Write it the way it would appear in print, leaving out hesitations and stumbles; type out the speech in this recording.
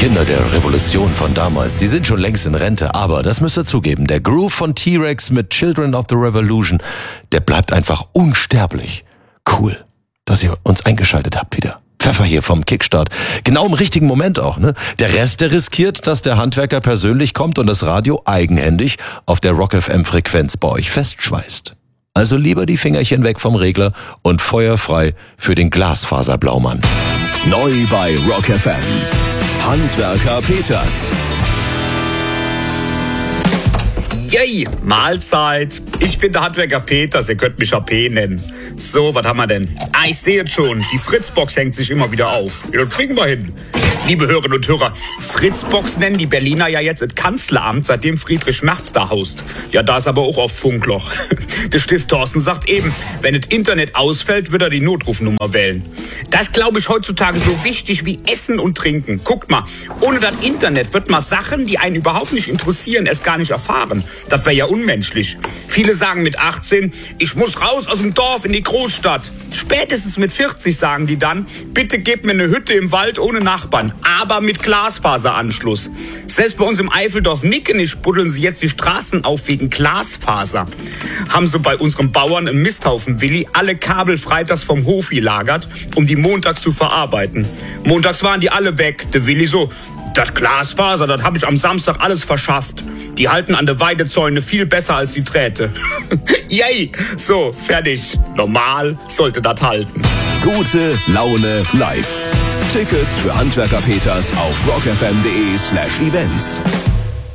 Kinder der Revolution von damals, die sind schon längst in Rente, aber das müsst ihr zugeben, der Groove von T-Rex mit Children of the Revolution, der bleibt einfach unsterblich. Cool, dass ihr uns eingeschaltet habt wieder. Pfeffer hier vom Kickstart. Genau im richtigen Moment auch, ne? Der Rest, der riskiert, dass der Handwerker persönlich kommt und das Radio eigenhändig auf der Rock FM Frequenz bei euch festschweißt. Also lieber die Fingerchen weg vom Regler und feuerfrei für den Glasfaserblaumann. Neu bei Rock FM. Handwerker Peters. Yay, Mahlzeit. Ich bin der Handwerker Peters, ihr könnt mich AP nennen. So, was haben wir denn? Ich sehe jetzt schon, die Fritzbox hängt sich immer wieder auf. Ja, das kriegen wir hin. Liebe Hörerinnen und Hörer, Fritzbox nennen die Berliner ja jetzt das Kanzleramt, seitdem Friedrich Merz da haust. Ja, da ist aber auch auf Funkloch. Der Stift Thorsten sagt eben, wenn das Internet ausfällt, wird er die Notrufnummer wählen. Das glaube ich heutzutage so wichtig wie Essen und Trinken. Guckt mal, ohne das Internet wird man Sachen, die einen überhaupt nicht interessieren, erst gar nicht erfahren. Das wäre ja unmenschlich. Viele sagen mit 18, ich muss raus aus dem Dorf in die Großstadt. Spätestens mit 40 sagen die dann, bitte gebt mir eine Hütte im Wald ohne Nachbarn, aber mit Glasfaseranschluss. Selbst bei uns im Eifeldorf Nickenisch buddeln sie jetzt die Straßen auf wegen Glasfaser. Haben sie bei unserem Bauern im Misthaufen Willi alle Kabel freitags vom Hof gelagert, um die montags zu verarbeiten. Montags waren die alle weg. Der Willi so, das Glasfaser, das habe ich am Samstag alles verschafft. Die halten an der Weidezäune viel besser als die Drähte. Yay! So, fertig. Normal sollte das halten. Gute Laune live. Tickets für Handwerker Peters auf rockfm.de/events.